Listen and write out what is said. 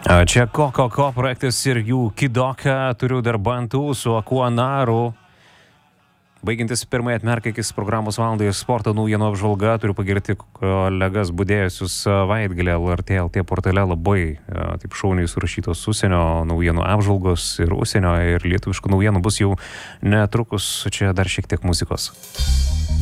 Čia Ko projektas ir jų Kidoka, turiu dar Bantų su Akuanaru. Baigiantis pirmąją atmerkakis programos valandai sporto naujienų apžvalga, turiu pagirti kolegas budėjusius savaitgalį LRT LT portale, labai taip šauniai surašytos užsienio naujienų apžvalgos ir užsienio ir lietuviškų naujienų bus jau netrukus, čia dar šiek tiek muzikos.